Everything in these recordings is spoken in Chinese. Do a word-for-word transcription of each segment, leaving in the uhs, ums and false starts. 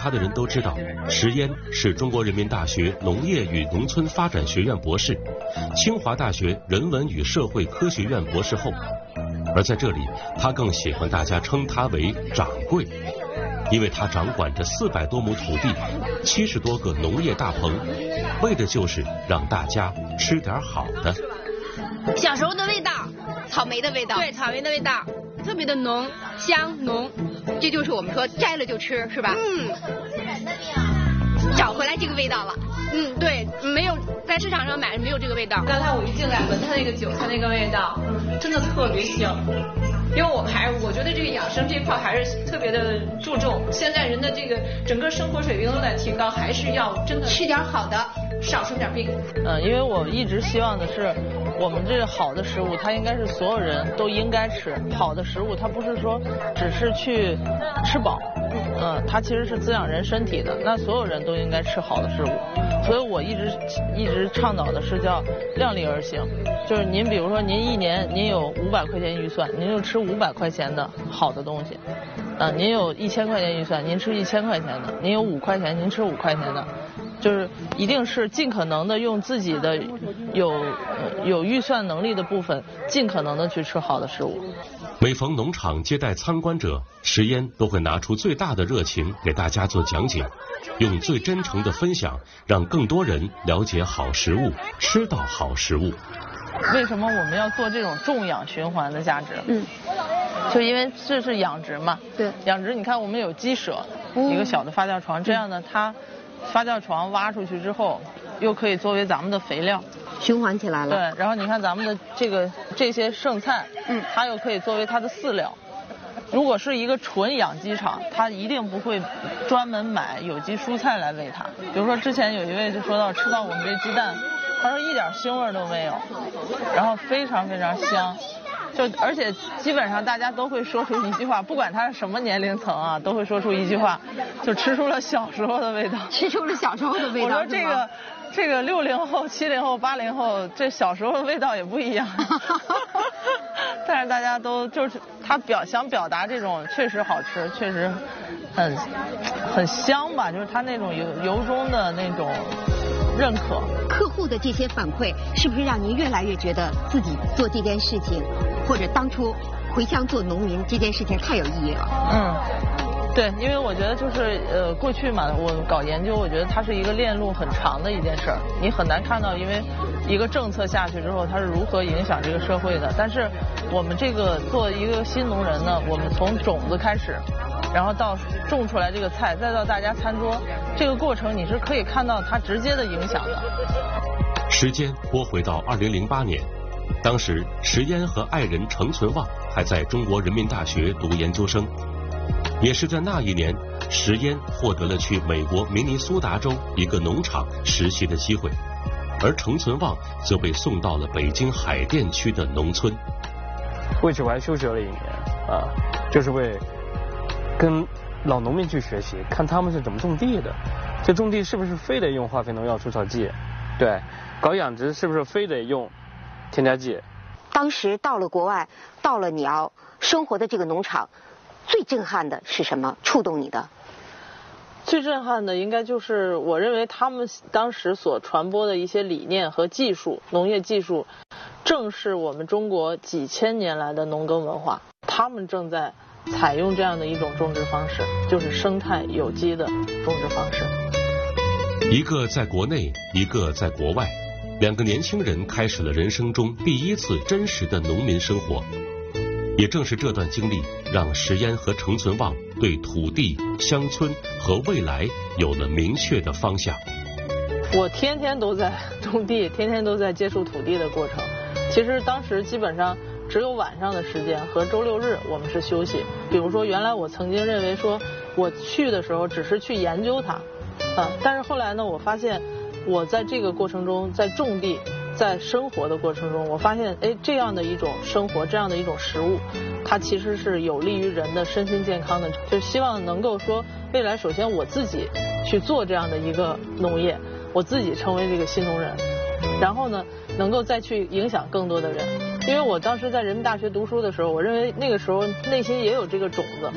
他的人都知道，石嫣是中国人民大学农业与农村发展学院博士，清华大学人文与社会科学院博士后。而在这里，他更喜欢大家称他为掌柜，因为他掌管着四百多亩土地，七十多个农业大棚，为的就是让大家吃点好的。 小时候的味道，草莓的味道，对，草莓的味道，特别的浓香浓，这就是我们说摘了就吃，是吧？嗯，找回来这个味道了。嗯，对，没有在市场上买没有这个味道。 刚才我一进来闻它那个韭菜那个味道，真的特别香。因为我们还我觉得这个养生这块还是特别的注重，现在人的这个整个生活水平都在提高，还是要真的吃点好的， 少生点病。 嗯，因为我一直希望的是，我们这个好的食物，它应该是所有人都应该吃。好的食物，它不是说只是去吃饱，嗯，它其实是滋养人身体的。那所有人都应该吃好的食物，所以我一直一直倡导的是叫量力而行，就是您比如说您一年您有五百块钱预算，您就吃五百块钱的好的东西，啊，您有一千块钱预算，您吃一千块钱的，您有五块钱，您吃五块钱的。就是一定是尽可能的用自己的有有预算能力的部分，尽可能的去吃好的食物。 每逢农场接待参观者，石嫣都会拿出最大的热情给大家做讲解，用最真诚的分享，让更多人了解好食物，吃到好食物。 为什么我们要做这种种养循环的价值？ 嗯， 就因为这是养殖嘛。 对， 养殖你看我们有鸡舍，嗯、一个小的发酵床，这样呢它。发酵床挖出去之后，又可以作为咱们的肥料， 循环起来了。 对，然后你看咱们的这个这些剩菜， 嗯， 它又可以作为它的饲料。如果是一个纯养鸡场，它一定不会专门买有机蔬菜来喂它。比如说之前有一位就说到吃到我们这鸡蛋，他说一点腥味都没有，然后非常非常香。就而且基本上大家都会说出一句话，不管他是什么年龄层啊，都会说出一句话，就吃出了小时候的味道。 吃出了小时候的味道。 我说这个这个六零后、七零后、八零后，这小时候的味道也不一样。但是大家都就是他表想表达这种确实好吃，确实很很香吧，就是他那种由由衷的那种认可。 客户的这些反馈，是不是让您越来越觉得自己做这件事情，或者当初回乡做农民这件事情太有意义了？ 嗯，对，因为我觉得就是呃过去嘛，我搞研究，我觉得它是一个链路很长的一件事儿，你很难看到，因为一个政策下去之后，它是如何影响这个社会的。但是我们这个做一个新农人呢，我们从种子开始，然后到种出来这个菜，再到大家餐桌，这个过程你是可以看到它直接的影响的。 时间拨回到二零零八年，当时石嫣和爱人程存旺还在中国人民大学读研究生。也是在那一年，石嫣获得了去美国明尼苏达州一个农场实习的机会，而程存旺则被送到了北京海淀区的农村。 为此我还休学了一年啊，就是为跟老农民去学习，看他们是怎么种地的。这种地是不是非得用化肥、农药、除草剂？对，搞养殖是不是非得用添加剂？ 当时到了国外，到了你要生活的这个农场，最震撼的是什么？触动你的？ 最震撼的应该就是我认为他们当时所传播的一些理念和技术，农业技术，正是我们中国几千年来的农耕文化。他们正在采用这样的一种种植方式，就是生态有机的种植方式。 一个在国内，一个在国外，两个年轻人开始了人生中第一次真实的农民生活。也正是这段经历，让石嫣和程存旺对土地、乡村和未来有了明确的方向。 我天天都在种地，天天都在接触土地的过程。其实当时基本上只有晚上的时间和周六日我们是休息。比如说原来我曾经认为说我去的时候只是去研究它啊，但是后来呢，我发现我在这个过程中，在种地，在生活的过程中，我发现哎，这样的一种生活，这样的一种食物，它其实是有利于人的身心健康的。就希望能够说未来首先我自己去做这样的一个农业，我自己成为这个新农人，然后呢能够再去影响更多的人。因为我当时在人民大学读书的时候，我认为那个时候内心也有这个种子，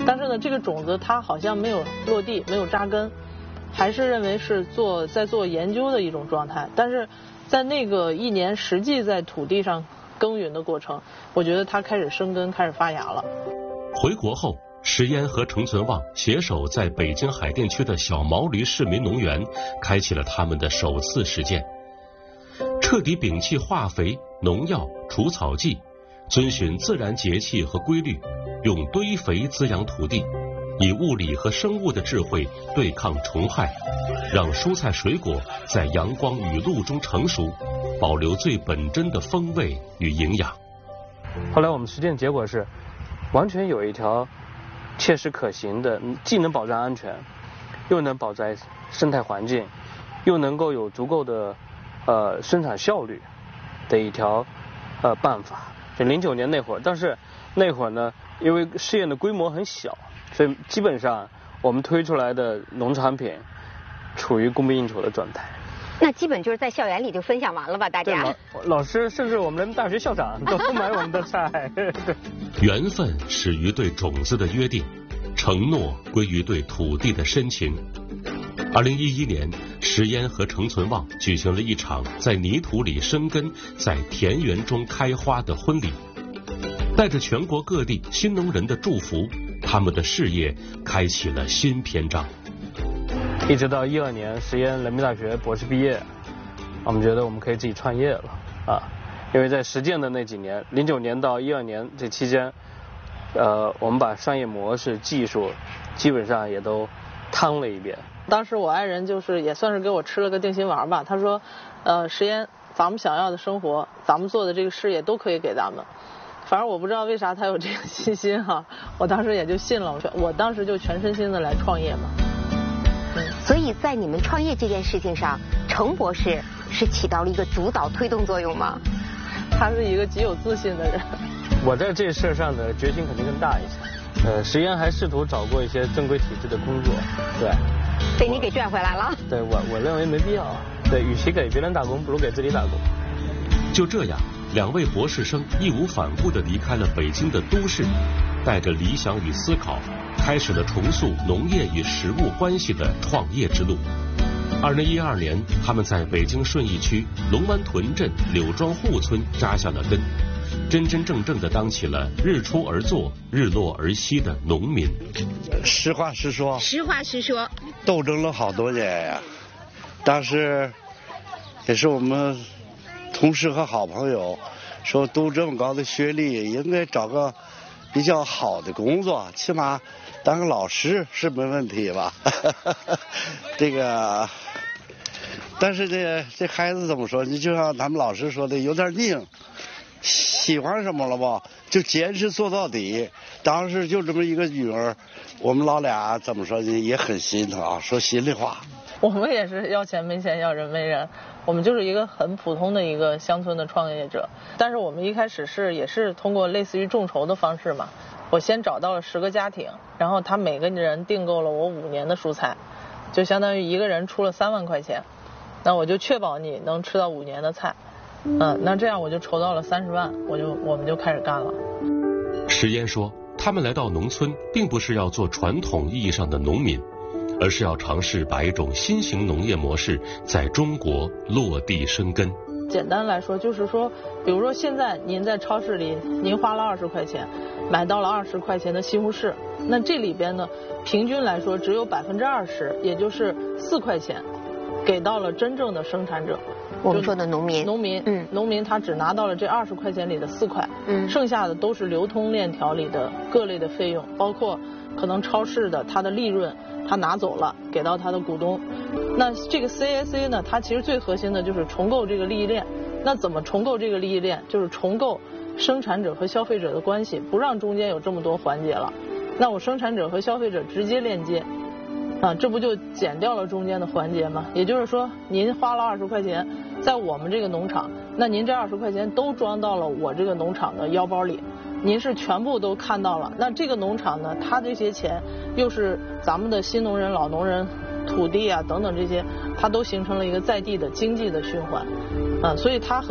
但是呢，这个种子它好像没有落地，没有扎根，还是认为是做在做研究的一种状态。但是在那个一年实际在土地上耕耘的过程，我觉得它开始生根，开始发芽了。 回国后，石嫣和程存旺携手在北京海淀区的小毛驴市民农园，开启了他们的首次实践，彻底摒弃化肥、农药、除草剂，遵循自然节气和规律，用堆肥滋养土地，以物理和生物的智慧对抗虫害，让蔬菜水果在阳光雨露中成熟，保留最本真的风味与营养。 后来我们实践结果是，完全有一条切实可行的，既能保障安全，又能保在生态环境，又能够有足够的呃生产效率的一条呃办法。就零九年那会儿，但是那会儿呢，因为试验的规模很小，所以基本上我们推出来的农产品处于供不应求的状态。 那基本就是在校园里就分享完了吧，大家。 对，老老师甚至我们大学校长都不买我们的菜。对。 缘分始于对种子的约定，承诺归于对土地的深情。二零一一年，石嫣和程存旺举行了一场在泥土里生根、在田园中开花的婚礼，带着全国各地新农人的祝福，他们的事业开启了新篇章。 一直到一二年，石嫣人民大学博士毕业，我们觉得我们可以自己创业了啊！因为在实践的那几年，零九年到一二年这期间，呃，我们把商业模式、技术基本上也都趟了一遍。 当时我爱人就是也算是给我吃了个定心丸吧，他说，呃，石嫣，咱们想要的生活，咱们做的这个事业都可以给咱们。反正我不知道为啥他有这个信心哈、啊，我当时也就信了，我当时就全身心的来创业嘛。 所以在你们创业这件事情上，程博士是起到了一个主导推动作用吗？ 他是一个极有自信的人。 我在这事上的决心肯定更大一些。呃，石嫣还试图找过一些正规体制的工作，对。 被你给赚回来了。 对，我我认为没必要。对，与其给别人打工，不如给自己打工。 就这样，两位博士生义无反顾地离开了北京的都市，带着理想与思考，开始了重塑农业与食物关系的创业之路。二零一二年，他们在北京顺义区龙湾屯镇柳庄户村扎下了根，真真正正地当起了日出而作、日落而息的农民。 实话实说， 实话实说， 斗争了好多年呀。当时也是我们同事和好朋友说，读这么高的学历，应该找个比较好的工作，起码当个老师是没问题吧？这个，但是这这孩子怎么说？你就像他们老师说的，有点拧，喜欢什么了吧，就坚持做到底。当时就这么一个女儿，我们老俩怎么说呢，也很心疼啊，说心里话。 我们也是要钱没钱，要人没人，我们就是一个很普通的一个乡村的创业者。但是我们一开始是也是通过类似于众筹的方式嘛，我先找到了十个家庭，然后他每个人订购了我五年的蔬菜，就相当于一个人出了三万块钱，那我就确保你能吃到五年的菜。嗯，那这样我就筹到了三十万，我就我们就开始干了。 石嫣说，他们来到农村并不是要做传统意义上的农民，而是要尝试把一种新型农业模式在中国落地生根。 简单来说就是说，比如说现在您在超市里您花了二十块钱买到了二十块钱的西红柿，那这里边呢平均来说只有百分之二十，也就是四块钱给到了真正的生产者， 我们说的农民。 农民，嗯，农民他只拿到了这二十块钱里的四块， 嗯， 剩下的都是流通链条里的各类的费用，包括可能超市的它的利润他拿走了给到他的股东。那这个 C A C 呢，它其实最核心的就是重构这个利益链。那怎么重构这个利益链？就是重构生产者和消费者的关系，不让中间有这么多环节了。那我生产者和消费者直接链接，啊，这不就减掉了中间的环节吗？也就是说，您花了二十块钱在我们这个农场，那您这二十块钱都装到了我这个农场的腰包里，您是全部都看到了。那这个农场呢，它这些钱又是咱们的新农人、老农人、土地啊等等这些，它都形成了一个在地的经济的循环，啊，所以它和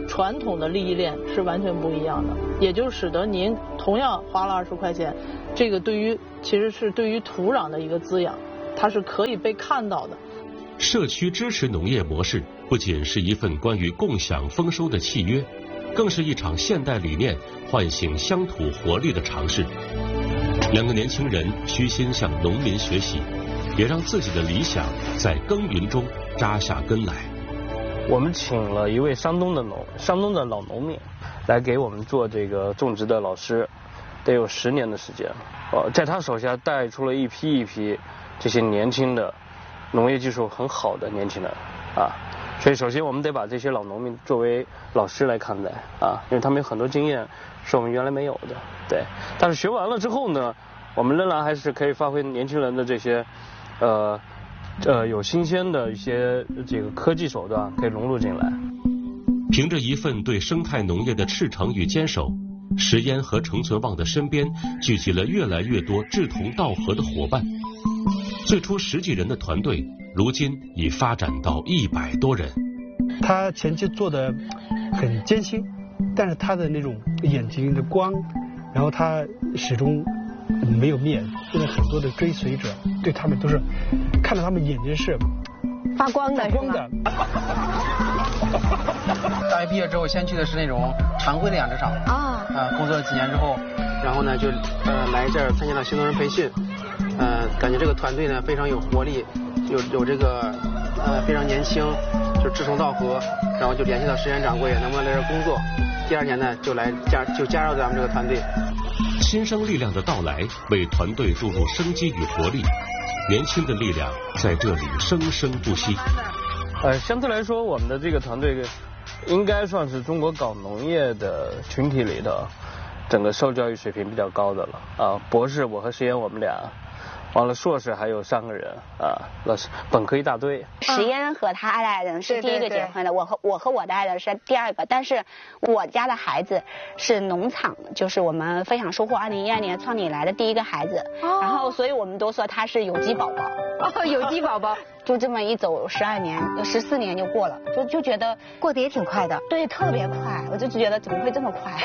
传统的利益链是完全不一样的，也就使得您同样花了二十块钱，这个对于其实是对于土壤的一个滋养，它是可以被看到的。 社区支持农业模式不仅是一份关于共享丰收的契约，更是一场现代理念唤醒乡土活力的尝试。两个年轻人虚心向农民学习，也让自己的理想在耕耘中扎下根来。 我们请了一位山东的农山东的老农民来给我们做这个种植的老师，得有十年的时间。呃，在他手下带出了一批一批这些年轻的农业技术很好的年轻人啊。所以首先我们得把这些老农民作为老师来看待啊，因为他们有很多经验是我们原来没有的。对，但是学完了之后呢，我们仍然还是可以发挥年轻人的这些呃呃有新鲜的一些这个科技手段可以融入进来。 凭着一份对生态农业的赤诚与坚守，石烟和程存旺的身边聚集了越来越多志同道合的伙伴。最初十几人的团队，如今已发展到一百多人。 他前期做的很艰辛，但是他的那种眼睛的光，然后他始终没有灭。现在很多的追随者对他们都是看到他们眼睛是发光的， 发光的。 大学毕业之后，先去的是那种常规的养殖场啊，呃，工作了几年之后，然后呢就呃来这儿参加了新农人培训。呃，感觉这个团队呢非常有活力，有有这个呃非常年轻，就志同道合，然后就联系到石岩掌柜能不能来这工作。第二年呢就来加就加入咱们这个团队。 新生力量的到来为团队注入生机与活力，年轻的力量在这里生生不息。 呃，相对来说，我们的这个团队应该算是中国搞农业的群体里的整个受教育水平比较高的了啊。博士我和石岩我们俩。完了，硕士还有三个人啊，老师本科一大堆。 石烟和他爱人是第一个结婚的，我和我和我的爱人是第二个。但是我家的孩子是农场，就是我们飞享收获二零一二年创立以来的第一个孩子。哦。然后，所以我们都说他是有机宝宝。 哦，有机宝宝。 就这么一走，十二年、十四年就过了，就就觉得过得也挺快的。 对，特别快，我就觉得怎么会这么快？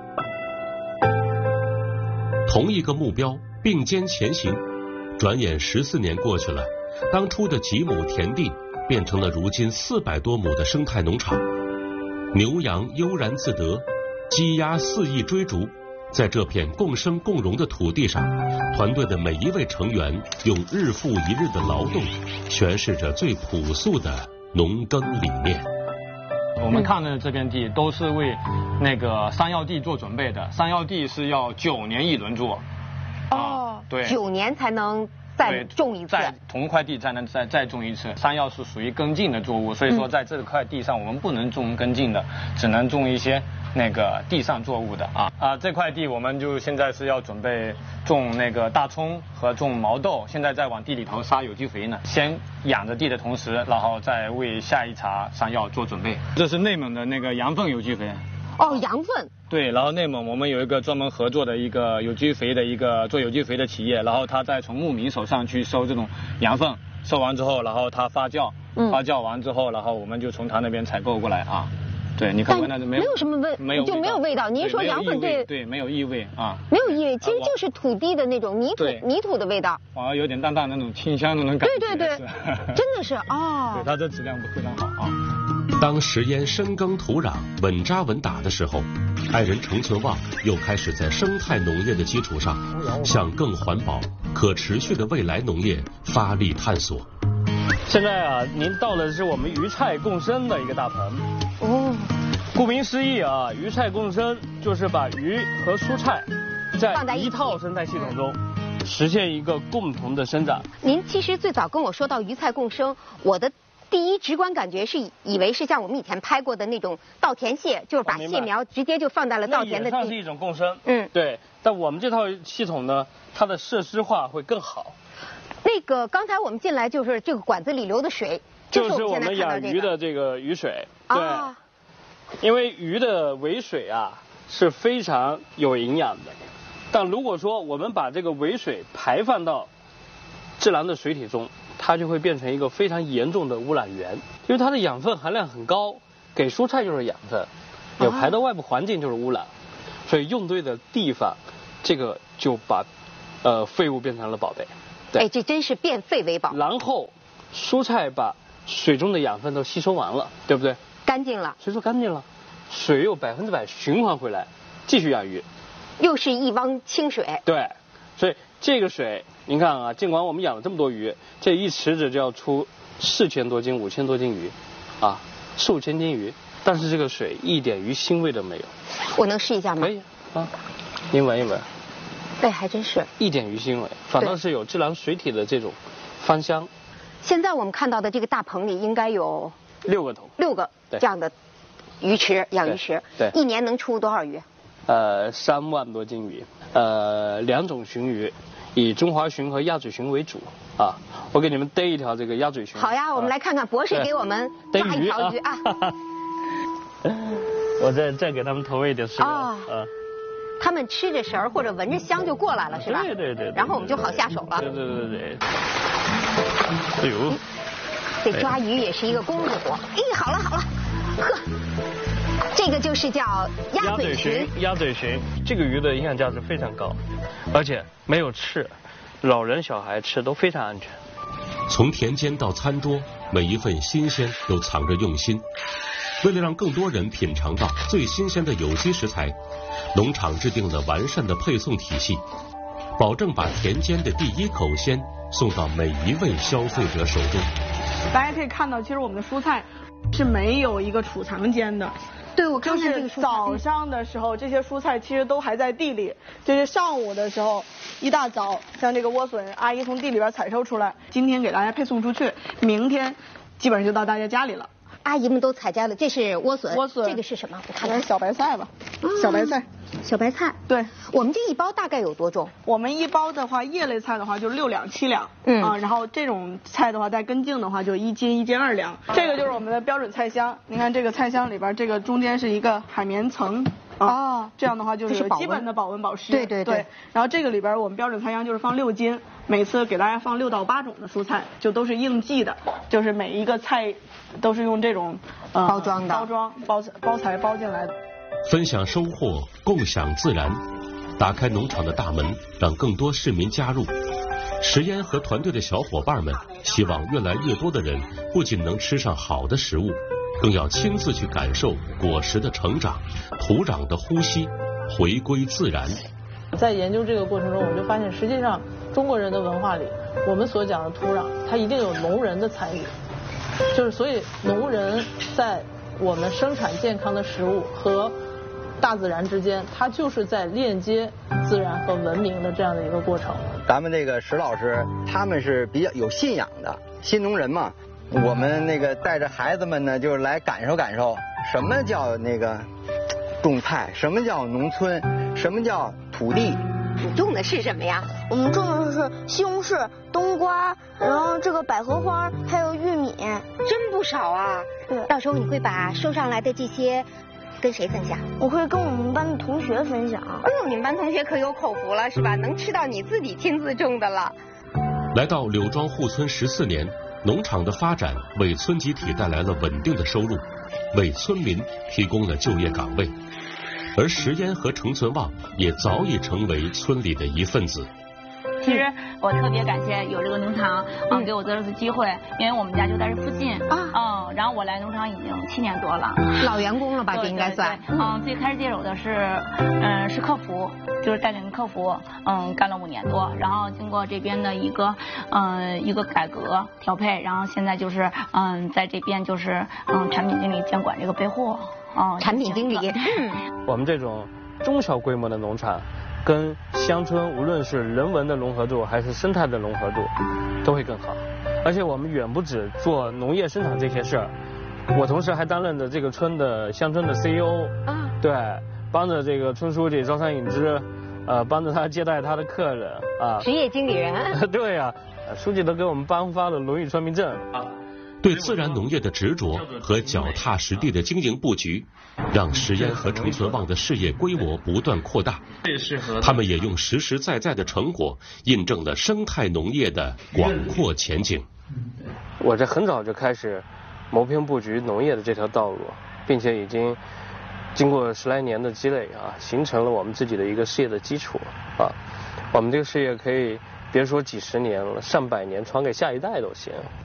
同一个目标，并肩前行。转眼十四年过去了，当初的几亩田地变成了如今四百多亩的生态农场，牛羊悠然自得，鸡鸭肆意追逐。在这片共生共荣的土地上，团队的每一位成员用日复一日的劳动，诠释着最朴素的农耕理念。 我们看的这片地都是为那个山药地做准备的，山药地是要九年一轮做。 哦， 对， 九年才能再种一次， 在同一块地才能再再种一次。山药是属于根茎的作物，所以说在这块地上我们不能种根茎的，只能种一些那个地上作物的啊啊！这块地我们就现在是要准备种那个大葱和种毛豆，现在在往地里头撒有机肥呢。先养着地的同时，然后再为下一茬山药做准备。这是内蒙的那个羊粪有机肥。 哦，羊粪。 对，然后内蒙我们有一个专门合作的一个有机肥的一个做有机肥的企业，然后他再从牧民手上去收这种羊粪，收完之后，然后他发酵，嗯、发酵完之后，然后我们就从他那边采购过来啊。对，你看闻到没有？ 没有什么味， 没有就没有味道。您说羊粪对对没有异味啊？ 没有异味，其实就是土地的那种泥土泥土的味道， 反而有点淡淡的那种清香那种感觉。 对对对，真的是哦。 对，它这质量非常好啊。 当石烟深耕土壤、稳扎稳打的时候，爱人程存旺又开始在生态农业的基础上，向更环保、可持续的未来农业发力探索。 现在啊，您到的是我们鱼菜共生的一个大棚。哦。顾名思义啊，鱼菜共生就是把鱼和蔬菜在一套生态系统中实现一个共同的生长。 您其实最早跟我说到鱼菜共生，我的第一直观感觉是以为是像我们以前拍过的那种稻田蟹，就是把蟹苗直接就放在了稻田的地。 那也算是一种共生。 嗯， 对。但我们这套系统呢，它的设施化会更好。 那个刚才我们进来就是这个管子里流的水， 就是我们养鱼的这个鱼水。对。啊，因为鱼的尾水啊是非常有营养的，但如果说我们把这个尾水排放到自然的水体中，它就会变成一个非常严重的污染源，因为它的养分含量很高，给蔬菜就是养分， 有排到外部环境就是污染，所以用对的地方，这个就把呃废物变成了宝贝。对， 哎，这真是变废为宝。 然后蔬菜把水中的养分都吸收完了，对不对？ 干净了， 水说干净了，水又百分之百循环回来，继续养鱼， 又是一汪清水。 对，所以这个水，您看啊，尽管我们养了这么多鱼，这一池子就要出四千多斤、五千多斤鱼，啊，四五千斤鱼，但是这个水一点鱼腥味都没有。 我能试一下吗？ 可以啊，您闻一闻。 哎，还真是。一点鱼腥味，反倒是有自然水体的这种芳香。 现在我们看到的这个大棚里应该有六个桶， 六个这样的鱼池养鱼池， 对， 一年能出多少鱼？ 呃，三万多斤鱼，呃，两种鲟鱼，以中华鲟和鸭嘴鲟为主啊。我给你们逮一条这个鸭嘴鲟。 好呀，我们来看看博士给我们抓一条鱼啊。 我再再给他们投喂一点饲料啊。 他们吃着食儿或者闻着香就过来了，是吧？ 对对对。 然后我们就好下手了。 对对对对。哎呦， 这抓鱼也是一个功夫活。哎，好了好了，呵，这个就是叫鸭嘴鲟。 鸭嘴鲟，这个鱼的营养价值非常高，而且没有刺，老人小孩吃都非常安全。 从田间到餐桌，每一份新鲜都藏着用心。为了让更多人品尝到最新鲜的有机食材，农场制定了完善的配送体系，保证把田间的第一口鲜送到每一位消费者手中。 大家可以看到，其实我们的蔬菜是没有一个储藏间的。 对，我看看这个蔬菜。 就是早上的时候，这些蔬菜其实都还在地里，就是上午的时候，一大早，像这个莴笋，阿姨从地里边采收出来，今天给大家配送出去，明天基本上就到大家家里了。 阿姨们都采摘了，这是莴笋， 莴笋， 这个是什么？我看看小白菜吧，嗯、小白菜， 小白菜。 对， 我们这一包大概有多重？ 我们一包的话，叶类菜的话就六两七两，嗯啊，然后这种菜的话带根茎的话就一斤一斤二两。这个就是我们的标准菜箱，你看这个菜箱里边，这个中间是一个海绵层。啊、哦，这样的话就是基本的保温保湿。 对对 对, 对。 然后这个里边我们标准菜箱就是放六斤，每次给大家放六到八种的蔬菜，就都是应季的，就是每一个菜都是用这种、呃、 包装的包装包包材包进来的。 分享收获，共享自然，打开农场的大门，让更多市民加入。石嫣和团队的小伙伴们希望越来越多的人不仅能吃上好的食物，更要亲自去感受果实的成长、土壤的呼吸，回归自然。 在研究这个过程中，我们就发现，实际上中国人的文化里，我们所讲的土壤，它一定有农人的参与，就是所以农人在我们生产健康的食物和大自然之间，它就是在链接自然和文明的这样的一个过程。 咱们这个石老师他们是比较有信仰的新农人嘛。我们那个带着孩子们呢，就是来感受感受什么叫那个种菜，什么叫农村，什么叫土地。 你种的是什么呀？ 我们种的是西红柿、冬瓜，然后这个百合花，还有玉米， 真不少啊。 对， 到时候你会把收上来的这些跟谁分享？ 我会跟我们班的同学分享。 哎呦，你们班同学可有口福了，是吧？能吃到你自己亲自种的了。 来到柳庄护村十四年。农场的发展为村集体带来了稳定的收入，为村民提供了就业岗位，而石嫣和程存旺也早已成为村里的一份子。 其实我特别感谢有这个农场，嗯，给我这次机会，因为我们家就在这附近啊，嗯，然后我来农场已经七年多了， 老员工了吧？这应该算。 嗯，最开始接手的是，嗯，是客服，就是带领客服，嗯，干了五年多，然后经过这边的一个，嗯，一个改革调配，然后现在就是，嗯，在这边就是，嗯，产品经理监管这个备货，嗯， 产品经理， 嗯，我们这种中小规模的农场。跟乡村无论是人文的融合度还是生态的融合度都会更好，而且我们远不止做农业生产这些事儿，我同时还担任着这个村的乡村的 C E O 啊，对，帮着这个村书记招商引资，呃，帮着他接待他的客人啊， 职业经理人， 对呀、啊，书记都给我们颁发了荣誉村民证啊。 对自然农业的执着和脚踏实地的经营布局，让石嫣和程存旺的事业规模不断扩大。他们也用实实在在的成果印证了生态农业的广阔前景。 我这很早就开始谋篇布局农业的这条道路，并且已经经过十来年的积累啊，形成了我们自己的一个事业的基础啊。我们这个事业可以别说几十年了，上百年传给下一代都行